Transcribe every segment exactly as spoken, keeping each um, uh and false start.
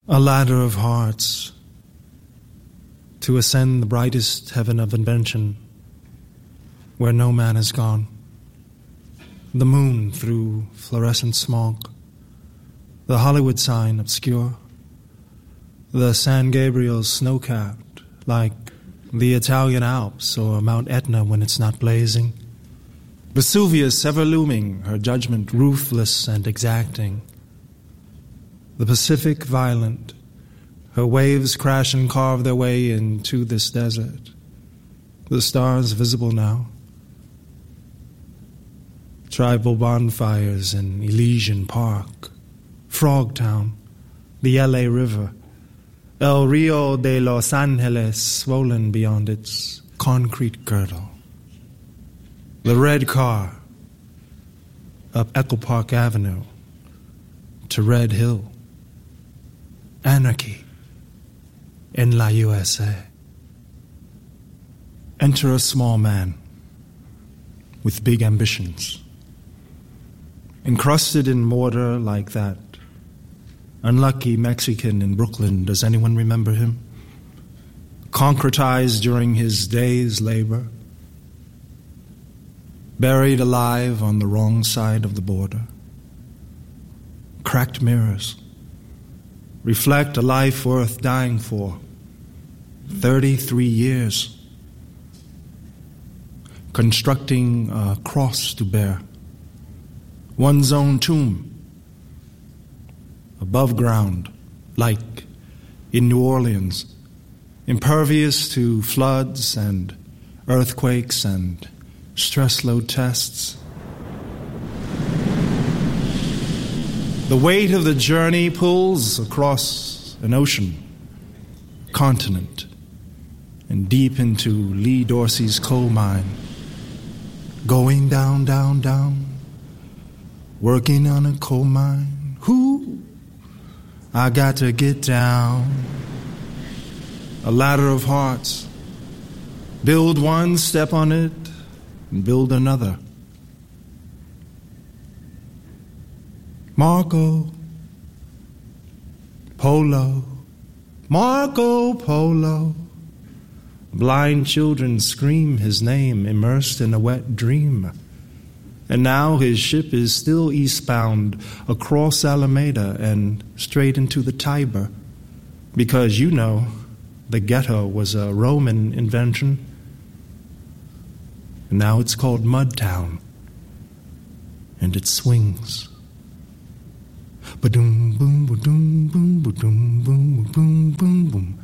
A ladder of hearts to ascend the brightest heaven of invention where no man has gone. The moon through fluorescent smog, the Hollywood sign obscure, the San Gabriel snow-capped like the Italian Alps or Mount Etna when it's not blazing. Vesuvius ever looming, her judgment ruthless and exacting. The Pacific violent, her waves crash and carve their way into this desert. The stars visible now. Tribal bonfires in Elysian Park, Frogtown, the L A River, El Rio de Los Angeles swollen beyond its concrete girdle. The red car up Echo Park Avenue to Red Hill. Anarchy in La U S A. Enter a small man with big ambitions, encrusted in mortar like that unlucky Mexican in Brooklyn. Does anyone remember him? Concretized during his day's labor, buried alive on the wrong side of the border. Cracked mirrors reflect a life worth dying for. Thirty-three years. Constructing a cross to bear. One's own tomb. Above ground, like in New Orleans. Impervious to floods and earthquakes and stress load tests. The weight of the journey pulls across an ocean, continent, and deep into Lee Dorsey's coal mine. Going down, down, down, working on a coal mine. Whoo, I got to get down. A ladder of hearts. Build one, step on it, and build another. Marco Polo, Marco Polo. Blind children scream his name, immersed in a wet dream. And now his ship is still eastbound across Alameda and straight into the Tiber. Because you know, the ghetto was a Roman invention. And now it's called Mudtown. And it swings. Ba-doom, boom, ba-doom, boom, ba-doom, boom, boom, boom, boom.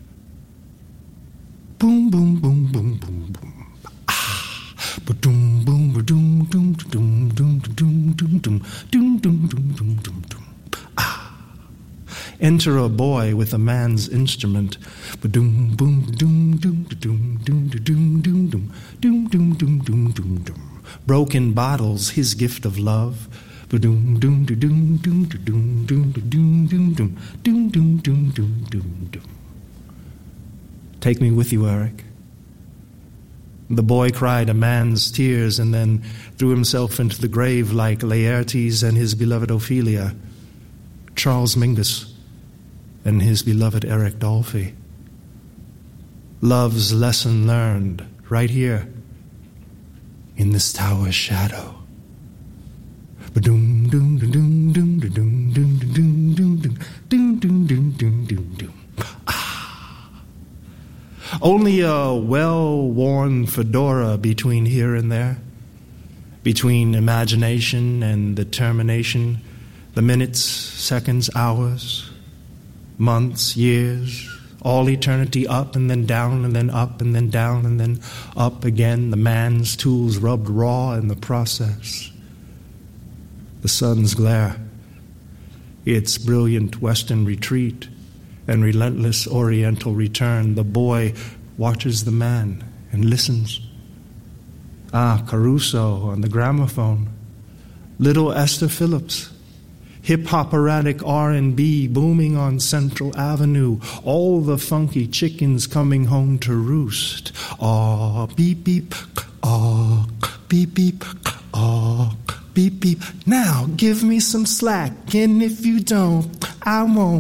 Boom, boom, boom, boom, boom, boom. Ah. Ba-doom, boom, ba-doom, doom, doom, doom, doom, doom, doom, doom, doom, doom, doom, doom, doom. Ah. Enter a boy with a man's instrument. Ba-doom, boom, doom, doom, doom, doom, doom, doom, doom, doom, doom, doom, doom, doom, doom. Broken bottles, his gift of love. Doom doom doom doom doom doom doom doom doom doom doom doom doom doom doom doom. Take me with you, Eric. The boy cried a man's tears and then threw himself into the grave like Laertes and his beloved Ophelia, Charles Mingus and his beloved Eric Dolphy. Love's lesson learned right here in this tower's shadow. Ba-doom, doom, doom, doom, doom, doom, doom, doom, doom, doom, doom, doom, doom, doom, doom, doom. Ah. Only a well-worn fedora between here and there, between imagination and the termination, the minutes, seconds, hours, months, years, all eternity up and then down and then up and then down and then up again, the man's tools rubbed raw in the process. The sun's glare, its brilliant western retreat and relentless oriental return. The boy watches the man and listens. Ah, Caruso on the gramophone. Little Esther Phillips. Hip-hop erratic R and B booming on Central Avenue. All the funky chickens coming home to roost. Aw, beep, beep, aw, beep, beep, aw. Beep, beep. Now give me some slack, and if you don't, I won't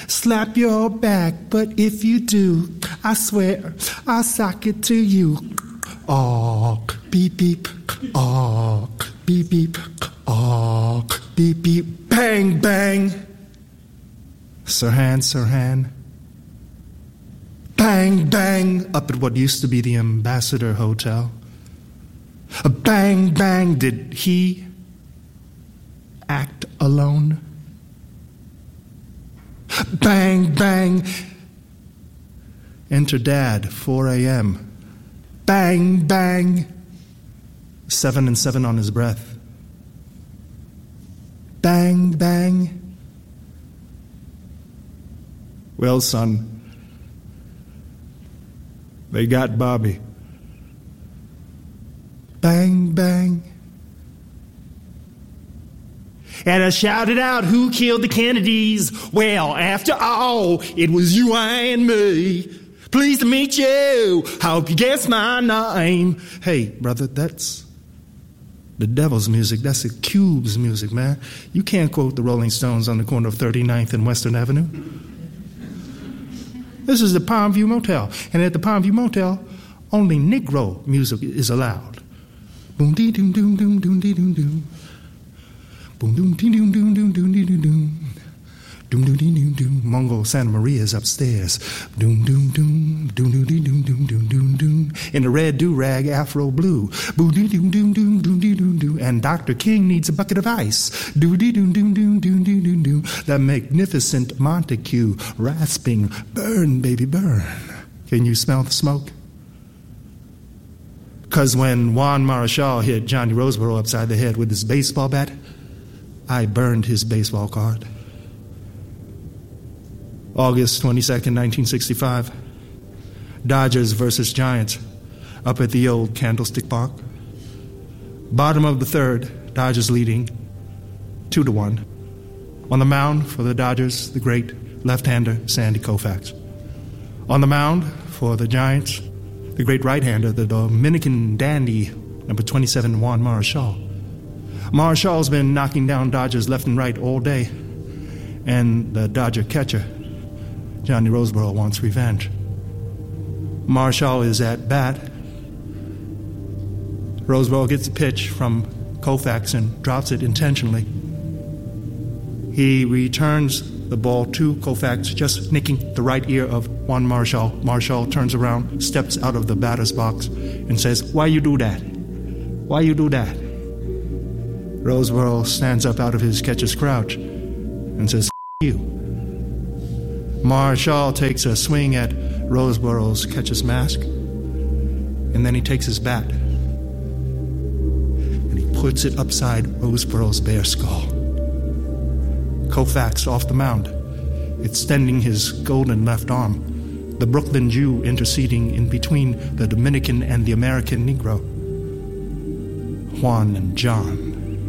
slap your back, but if you do, I swear I'll sock it to you. Awk, beep, beep, awk, beep, beep, awk, beep, beep, bang, bang. Sirhan, Sirhan. Bang, bang, up at what used to be the Ambassador Hotel. A bang, bang, did he act alone? Bang, bang. Enter Dad, four a.m. Bang, bang. Seven and seven on his breath. Bang, bang. Well, son, they got Bobby. Bang, bang. And I shouted out, who killed the Kennedys? Well, after all, it was you and me. Pleased to meet you. Hope you guess my name. Hey, brother, that's the devil's music. That's the Cube's music, man. You can't quote the Rolling Stones on the corner of thirty-ninth and Western Avenue. This is the Palm View Motel. And at the Palm View Motel, only Negro music is allowed. Boom dee doom doom doom doom dee doom doom. Boom doom dee doom doom doom doom dee doom doom. Doom doom dee doom doom. Mongo Santa Maria's upstairs. Doom doom doom doom doom dee doom doom doom doom doom. In a red do-rag Afro blue. Boom dee doom doom doom doom dee doom doom. And Doctor King needs a bucket of ice. Doo dee doom doom doom doom dee doom doom. The magnificent Montague rasping. Burn, baby, burn. Can you smell the smoke? Because when Juan Marichal hit Johnny Roseboro upside the head with his baseball bat, I burned his baseball card. August twenty-second, nineteen sixty-five. Dodgers versus Giants up at the old Candlestick Park. Bottom of the third, Dodgers leading two to one. On the mound for the Dodgers, the great left-hander Sandy Koufax. On the mound for the Giants, the great right-hander, the Dominican dandy, number twenty-seven, Juan Marichal. Marshall's been knocking down Dodgers left and right all day, and the Dodger catcher, Johnny Roseboro, wants revenge. Marichal is at bat. Roseboro gets a pitch from Koufax and drops it intentionally. He returns the ball to Koufax, just nicking the right ear of Juan Marichal. Marichal turns around, steps out of the batter's box, and says, "Why you do that? Why you do that?" Roseboro stands up out of his catcher's crouch and says, "F*** you." Marichal takes a swing at Roseboro's catcher's mask, and then he takes his bat and he puts it upside Roseboro's bare skull. Koufax off the mound, extending his golden left arm, the Brooklyn Jew interceding in between the Dominican and the American Negro, Juan and John.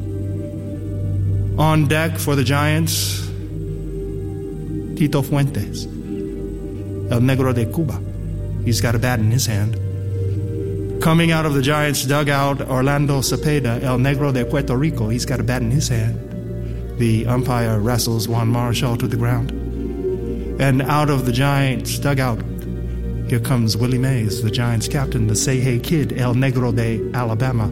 On deck for the Giants, Tito Fuentes, El Negro de Cuba. He's got a bat in his hand. Coming out of the Giants' dugout, Orlando Cepeda, El Negro de Puerto Rico. He's got a bat in his hand. The umpire wrestles Juan Marichal to the ground. And out of the Giants' dugout, here comes Willie Mays, the Giants' captain, the Say Hey Kid, El Negro de Alabama.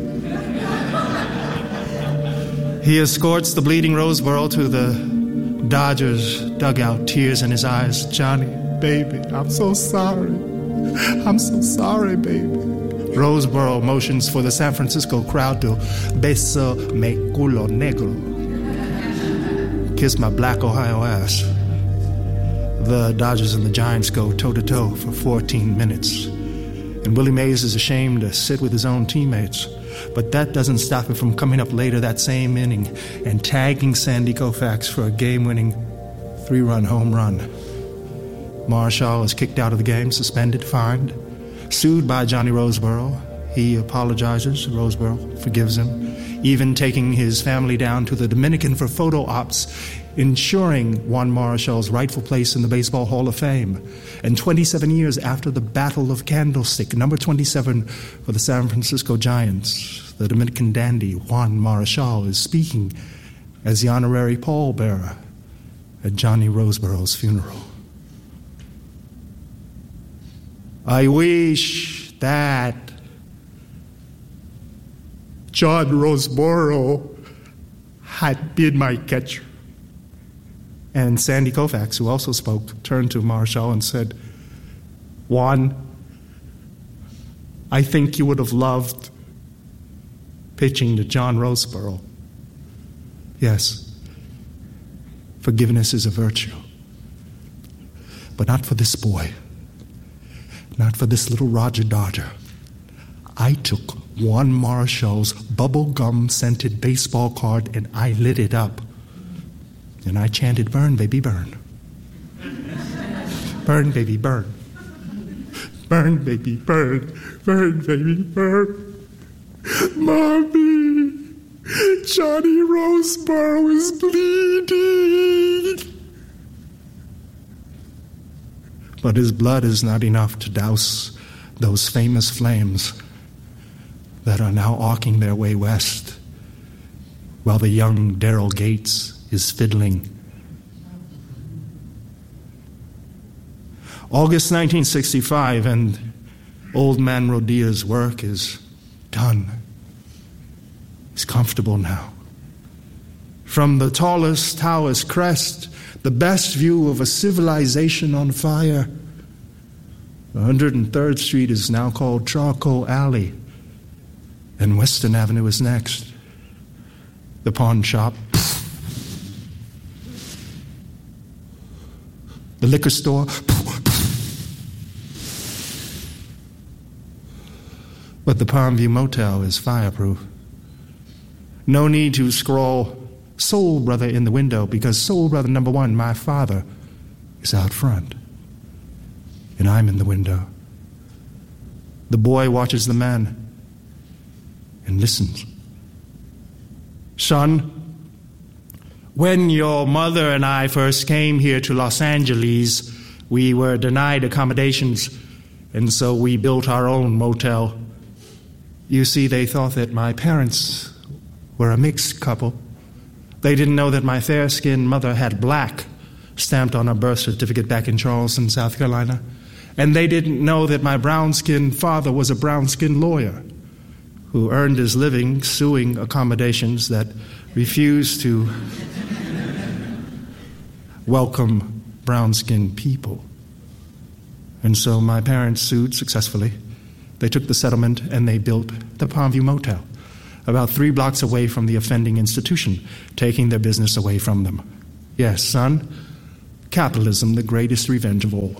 He escorts the bleeding Roseboro to the Dodgers dugout, tears in his eyes. "Johnny, baby, I'm so sorry. I'm so sorry, baby." Roseboro motions for the San Francisco crowd to beso me culo negro. Kiss my black Ohio ass. The Dodgers and the Giants go toe-to-toe for fourteen minutes. And Willie Mays is ashamed to sit with his own teammates. But that doesn't stop him from coming up later that same inning and tagging Sandy Koufax for a game-winning three-run home run. Marichal is kicked out of the game, suspended, fined, sued by Johnny Roseboro. He apologizes. Roseboro forgives him, even taking his family down to the Dominican for photo ops, ensuring Juan Marichal's rightful place in the Baseball Hall of Fame. And twenty-seven years after the Battle of Candlestick, number twenty-seven for the San Francisco Giants, the Dominican dandy Juan Marichal is speaking as the honorary pallbearer at Johnny Roseborough's funeral. I wish that John Roseborough had been my catcher. And Sandy Koufax, who also spoke, turned to Marshall and said, Juan, I think you would have loved pitching to John Roseborough. Yes, forgiveness is a virtue, but not for this boy, not for this little Roger Dodger. I took Juan Marshall's bubblegum scented baseball card and I lit it up. And I chanted, burn, baby, burn. Burn, baby, burn. Burn, baby, burn. Burn, baby, burn. Mommy, Johnny Roseborough is bleeding. But his blood is not enough to douse those famous flames that are now arcing their way west, while the young Daryl Gates is fiddling. August nineteen sixty-five, and old man Rodia's work is done. He's comfortable now. From the tallest tower's crest, the best view of a civilization on fire, one hundred third Street is now called Charcoal Alley, and Western Avenue is next. The pawn shop, the liquor store, but the Palmview Motel is fireproof. No need to scroll Soul Brother in the window, because Soul Brother number one, my father, is out front, and I'm in the window. The boy watches the man and listens. Son, when your mother and I first came here to Los Angeles, we were denied accommodations, and so we built our own motel. You see, they thought that my parents were a mixed couple. They didn't know that my fair-skinned mother had black stamped on her birth certificate back in Charleston, South Carolina. And they didn't know that my brown-skinned father was a brown-skinned lawyer who earned his living suing accommodations that refused to welcome brown-skinned people. And so my parents sued successfully. They took the settlement and they built the Palmview Motel, about three blocks away from the offending institution, taking their business away from them. Yes, son, capitalism, the greatest revenge of all.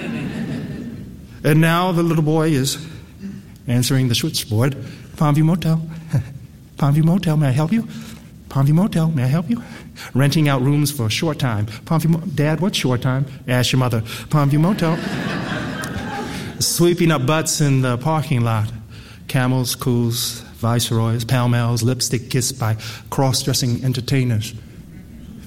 And now the little boy is answering the switchboard. Palmview Motel. Palmview Motel, may I help you? Palmview Motel, may I help you? Renting out rooms for a short time. Palmview Mo- Dad, what short time? Ask your mother. Palmview Motel. Sweeping up butts in the parking lot. Camels, Cools, Viceroys, Pall Malls, lipstick kissed by cross-dressing entertainers.